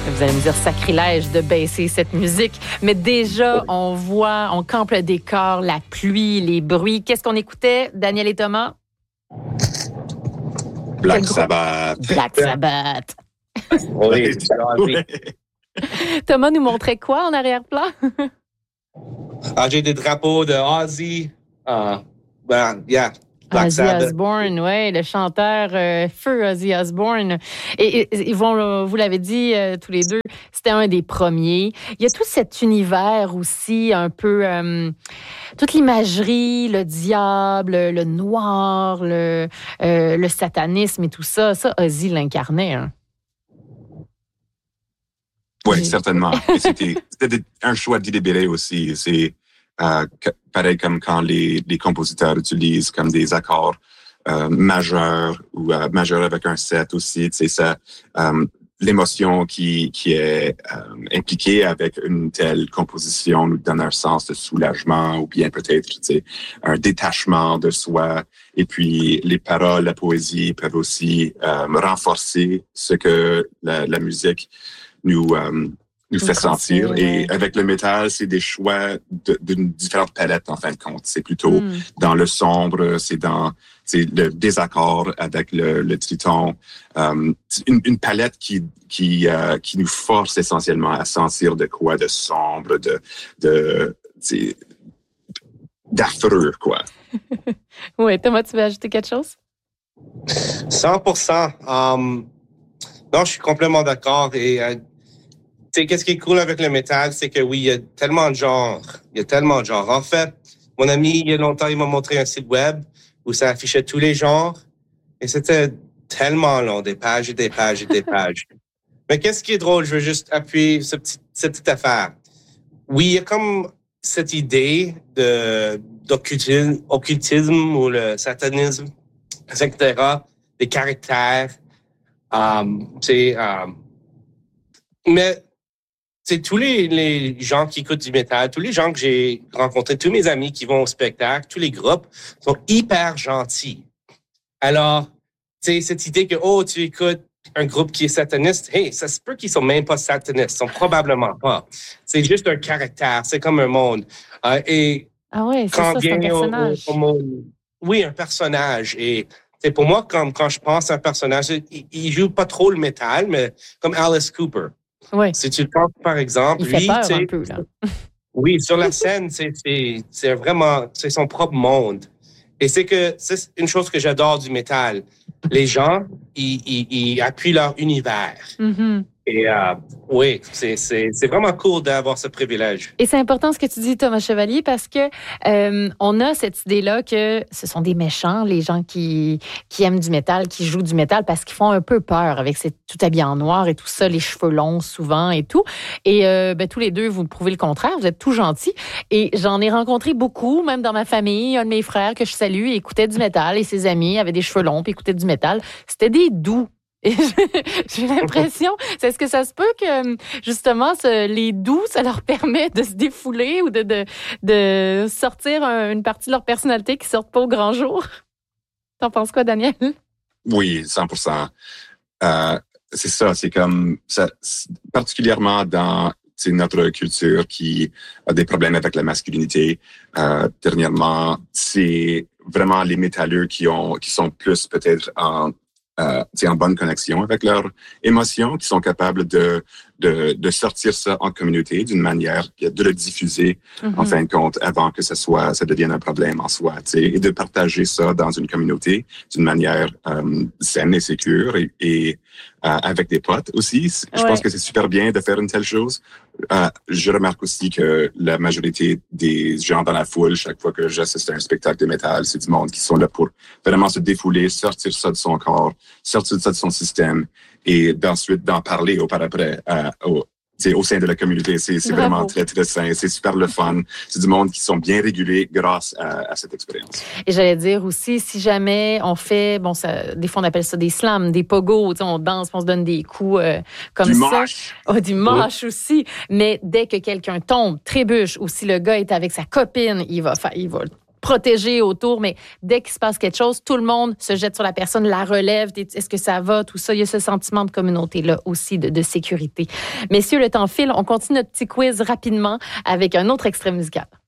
Vous allez me dire sacrilège de baisser cette musique, mais déjà, on campe le décor, la pluie, les bruits. Qu'est-ce qu'on écoutait, Daniel et Thomas? Black Sabbath. Black Sabbath. Oui, Thomas nous montrait quoi en arrière-plan? J'ai des drapeaux de Ozzy. Black Ozzy Sabbath. Osbourne, oui, le chanteur feu Ozzy Osbourne. Et ils vont, vous l'avez dit tous les deux, c'était un des premiers. Il y a tout cet univers aussi, un peu, toute l'imagerie, le diable, le noir, le satanisme et tout ça. Ça, Ozzy l'incarnait. Hein. Oui, certainement. Et c'était un choix délibéré aussi. C'est pareil comme quand les compositeurs utilisent comme des accords majeurs ou majeurs avec un 7 aussi. C'est ça, l'émotion qui est impliquée avec une telle composition nous donne un sens de soulagement ou bien peut-être un détachement de soi. Et puis les paroles, la poésie peuvent aussi renforcer ce que la musique nous fait sentir. Ouais. Et avec le métal, c'est des choix d'une différente palette, en fin de compte. C'est plutôt dans le sombre, c'est le désaccord avec le triton. Une palette qui nous force essentiellement à sentir de quoi de sombre, d'affreux, quoi. Oui, Thomas, tu veux ajouter quelque chose? 100%. Non, je suis complètement d'accord. Et qu'est-ce qui est cool avec le métal, c'est que oui, il y a tellement de genres. En fait, mon ami, il y a longtemps, il m'a montré un site web où ça affichait tous les genres. Et c'était tellement long, des pages et des pages et des pages. Mais qu'est-ce qui est drôle? Je veux juste appuyer cette petite affaire. Oui, il y a comme cette idée d'occultisme ou le satanisme, etc., des caractères. Mais c'est tous les gens qui écoutent du métal, tous les gens que j'ai rencontrés, tous mes amis qui vont au spectacle, tous les groupes sont hyper gentils. Alors, cette idée que, tu écoutes un groupe qui est sataniste, ça se peut qu'ils sont même pas satanistes, ils sont probablement pas. C'est juste un caractère, c'est comme un monde. Ah ouais, c'est ça, c'est un personnage. Oui, un personnage. Et pour moi, quand je pense à un personnage, il joue pas trop le métal, mais comme Alice Cooper. Oui. Si tu le penses, par exemple, il fait peur un peu, là. Oui, sur la scène, c'est vraiment, c'est son propre monde. Et c'est une chose que j'adore du métal. Les gens, ils appuient leur univers. Mm-hmm. Et oui, c'est vraiment cool d'avoir ce privilège. Et c'est important ce que tu dis, Thomas Chevalier, parce que on a cette idée-là que ce sont des méchants, les gens qui aiment du métal, qui jouent du métal, parce qu'ils font un peu peur avec tout habillé en noir et tout ça, les cheveux longs souvent et tout. Et tous les deux, vous prouvez le contraire, vous êtes tout gentils. Et j'en ai rencontré beaucoup, même dans ma famille. Un de mes frères que je salue écoutait du métal et ses amis avaient des cheveux longs puis écoutaient du métal. C'était des doux. Et j'ai l'impression, est-ce que ça se peut que, justement, les doux, ça leur permet de se défouler ou de sortir une partie de leur personnalité qui ne sortent pas au grand jour? T'en penses quoi, Daniel? Oui, 100%. C'est ça, c'est comme ça, particulièrement dans notre culture qui a des problèmes avec la masculinité. Dernièrement, c'est vraiment les métalleux qui sont plus peut-être en bonne connexion avec leurs émotions, qui sont capables de sortir ça en communauté d'une manière, de le diffuser en fin de compte avant que ça devienne un problème en soi, et de partager ça dans une communauté d'une manière saine et sécure et avec des potes aussi. Je pense que c'est super bien de faire une telle chose. Je remarque aussi que la majorité des gens dans la foule, chaque fois que j'assiste à un spectacle de métal, c'est du monde qui sont là pour vraiment se défouler, sortir ça de son corps, sortir ça de son système et ensuite d'en parler par après au sein de la communauté. C'est vraiment très, très sain. C'est super le fun. C'est du monde qui sont bien régulés grâce à cette expérience. Et j'allais dire aussi, si jamais on fait, des fois on appelle ça des slams, des pogos, on danse, on se donne des coups comme du ça. Mosh. Du moche aussi. Mais dès que quelqu'un tombe, trébuche, ou si le gars est avec sa copine, il va protégé autour, mais dès qu'il se passe quelque chose, tout le monde se jette sur la personne, la relève, est-ce que ça va, tout ça. Il y a ce sentiment de communauté-là aussi, de sécurité. Messieurs, le temps file. On continue notre petit quiz rapidement avec un autre extrait musical.